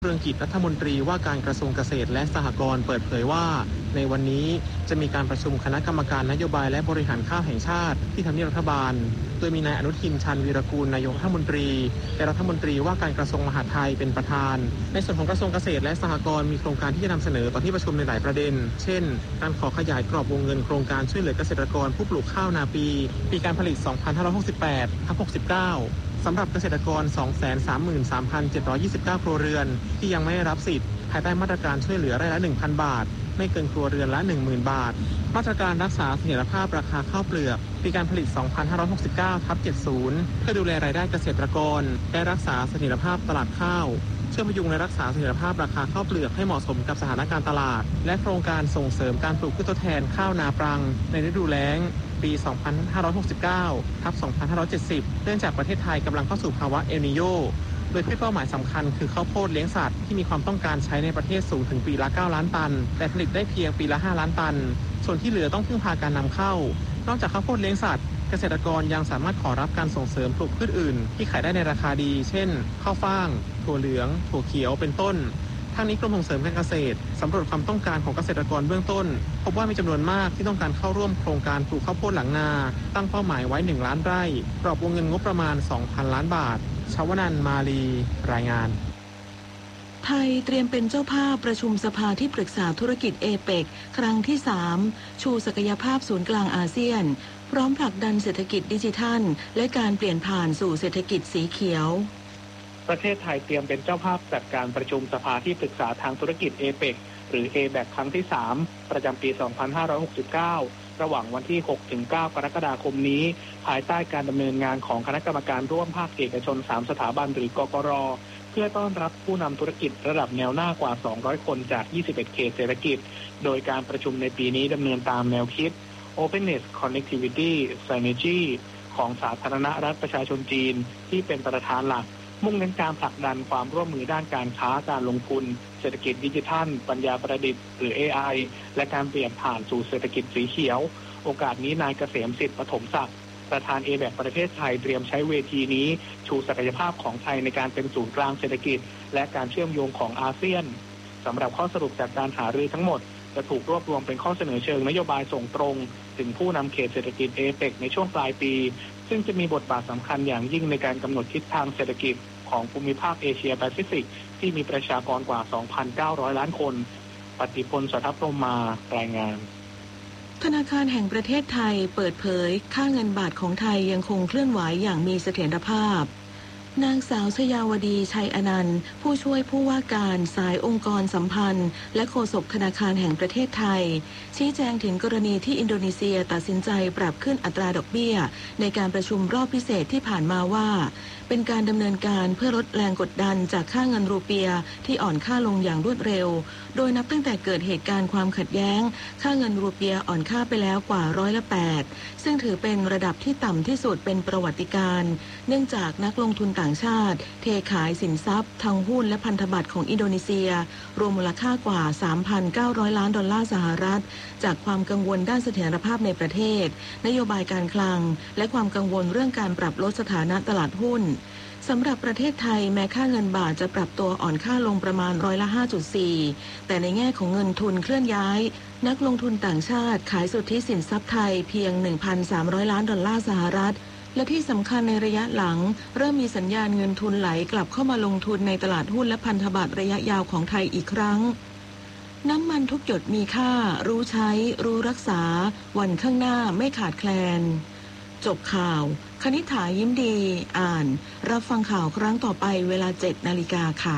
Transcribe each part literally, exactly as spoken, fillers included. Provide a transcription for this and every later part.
เรืองกิจรัฐมนตรีว่าการกระทรวงเกษตรและสหกรณ์เปิดเผยว่าในวันนี้จะมีการประชุมคณะกรรมการนโยบายและบริหารข้าวแห่งชาติที่ทำเนียบรัฐบาลโดยมีนายอนุทินชาญวีรกูลนายกรัฐมนตรีและรัฐมนตรีว่าการกระทรวงมหาดไทยเป็นประธานในส่วนของกระทรวงเกษตรและสหกรณ์มีโครงการที่จะนำเสนอต่อที่ประชุมในหลายประเด็นเช่นการขอขยายกรอบวงเงินโครงการช่วยเหลือเกษตรกรผู้ปลูกข้าวนาปีปีการผลิต สองพันห้าร้อยหกสิบแปด หกสิบเก้าสำหรับเกษตรกร สองแสนสามหมื่นสามพันเจ็ดร้อยยี่สิบเก้า ครัวเรือนที่ยังไม่ได้รับสิทธิ์ภายใต้มาตรการช่วยเหลือไร่ละ หนึ่งพัน บาทไม่เกินครัวเรือนละ หนึ่งหมื่น บาทมาตรการรักษาเสถียรภาพราคาข้าวเปลือกปีการผลิต สองพันห้าร้อยหกสิบเก้า ทับ เจ็ดสิบ เพื่อดูแลรายได้เกษตรกรและรักษาเสถียรภาพตลาดข้าวเชื่อมพยุงและรักษาเสถียรภาพราคาข้าวเปลือกให้เหมาะสมกับสถานการณ์ตลาดและโครงการส่งเสริมการปลูกพืชทดแทนข้าวนาปรังในฤดูแล้งปี สองพันห้าร้อยหกสิบเก้า ทับ สองพันห้าร้อยเจ็ดสิบ เนื่องจากประเทศไทยกำลังเข้าสู่ภาวะเอลนีโญโดยพืชเป้าหมายสำคัญคือข้าวโพดเลี้ยงสัตว์ที่มีความต้องการใช้ในประเทศสูงถึงปีละเก้าล้านตันแต่ผลิตได้เพียงปีละห้าล้านตันส่วนที่เหลือต้องพึ่งพาการนำเข้านอกจากข้าวโพดเลี้ยงสัตว์เกษตรกรยังสามารถขอรับการส่งเสริมปลูกพืชอื่นที่ขายได้ในราคาดีเช่นข้าวฟ่างถั่วเหลืองถั่วเขียวเป็นต้นทั้งนี้กรมส่งเสริมการเกษตรสำรวจความต้องการของเกษตรกรเบื้องต้นพบว่ามีจำนวนมากที่ต้องการเข้าร่วมโครงการปลูกข้าวโพดหลังนาตั้งเป้าหมายไว้หนึ่งล้านไร่กรอบวงเงินงบประมาณ สองพัน ล้านบาทชวนันท์มาลีรายงานไทยเตรียมเป็นเจ้าภาพประชุมสภาที่ปรึกษาธุรกิจเอเปกครั้งที่สามชูศักยภาพศูนย์กลางอาเซียนพร้อมผลักดันเศรษฐกิจดิจิทัลและการเปลี่ยนผ่านสู่เศรษฐกิจสีเขียวประเทศไทยเตรียมเป็นเจ้าภาพจัดการประชุมสภาที่ปรึกษาทางธุรกิจเอเปกหรือ เอ แบค ครั้งที่สามประจำปี สองพันห้าร้อยหกสิบเก้า ระหว่างวันที่ หกถึงเก้า กรกฎาคมนี้ภายใต้การดำเนินงานของคณะกรรมการร่วมภาคเอกชนสามสถาบันหรือกกร.เพื่อต้อนรับผู้นำธุรกิจระดับแนวหน้ากว่าสองร้อยคนจากยี่สิบเอ็ดเขตเศรษฐกิจโดยการประชุมในปีนี้ดำเนินตามแนวคิด Openness Connectivity Synergy ของสาธารณรัฐประชาชนจีนที่เป็นประธานหลักมุ่งเน้นการผลักดันความร่วมมือด้านการค้าการลงทุนเศรษฐกิจดิจิทัลปัญญาประดิษฐ์หรือ เอ ไอ และการเปลี่ยนผ่านสู่เศรษฐกิจสีเขียวโอกาสนี้นายเกษมสิทธิ์ปฐมศักดิ์ประธาน เอ แบค ประเทศไทยเตรียมใช้เวทีนี้ชูศักยภาพของไทยในการเป็นศูนย์กลางเศรษฐกิจและการเชื่อมโยงของอาเซียนสำหรับข้อสรุปจากการหารือทั้งหมดจะถูกรวบรวมเป็นข้อเสนอเชิงนโยบายส่งตรงถึงผู้นำเขตเศรษฐกิจเอเปกในช่วงปลายปีซึ่งจะมีบทบาทสำคัญอย่างยิ่งในการกำหนดทิศทางเศรษฐกิจของภูมิภาคเอเชียแปซิฟิกที่มีประชากรกว่า สองพันเก้าร้อย ล้านคนปฏิพล สทัพพรหมารายงานธนาคารแห่งประเทศไทยเปิดเผยค่าเงินบาทของไทยยังคงเคลื่อนไหวอย่างมีเสถียรภาพนางสาวชยาวดีชัยอนันต์ผู้ช่วยผู้ว่าการสายองค์กรสัมพันธ์และโฆษกธนาคารแห่งประเทศไทยชี้แจงถึงกรณีที่อินโดนีเซียตัดสินใจปรับขึ้นอัตราดอกเบี้ยในการประชุมรอบพิเศษที่ผ่านมาว่าเป็นการดำเนินการเพื่อลดแรงกดดันจากค่าเงินรูเปียที่อ่อนค่าลงอย่างรวดเร็วโดยนับตั้งแต่เกิดเหตุการณ์ความขัดแย้งค่าเงินรูเปียอ่อนค่าไปแล้วกว่าร้อยละแปดซึ่งถือเป็นระดับที่ต่ำที่สุดเป็นประวัติการณ์เนื่องจากนักลงทุนต่างชาติเทขายสินทรัพย์ทางหุ้นและพันธบัตรของอินโดนีเซียรวมมูลค่ากว่า สามพันเก้าร้อย ล้านดอลลาร์สหรัฐจากความกังวลด้านเสถียรภาพในประเทศนโยบายการคลังและความกังวลเรื่องการปรับลดสถานะตลาดหุ้นสำหรับประเทศไทยแม้ค่าเงินบาทจะปรับตัวอ่อนค่าลงประมาณร้อยละ ห้าจุดสี่ แต่ในแง่ของเงินทุนเคลื่อนย้ายนักลงทุนต่างชาติขายสุทธิสินทรัพย์ไทยเพียง หนึ่งพันสามร้อย ล้านดอลลาร์สหรัฐและที่สำคัญในระยะหลังเริ่มมีสัญญาณเงินทุนไหลกลับเข้ามาลงทุนในตลาดหุ้นและพันธบัตรระยะยาวของไทยอีกครั้งน้ำมันทุกหยดมีค่ารู้ใช้รู้รักษาวันข้างหน้าไม่ขาดแคลนจบข่าวคณิษฐายิ้มดีอ่านรับฟังข่าวครั้งต่อไปเวลา เจ็ดนาฬิกาค่ะ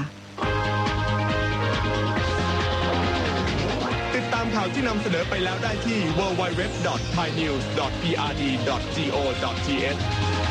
ติดตามข่าวที่นำเสนอไปแล้วได้ที่ ดับเบิลยู ดับเบิลยู ดับเบิลยู ดอท ไทยนิวส์ ดอท พี อาร์ ดี ดอท โก ดอท ที เอช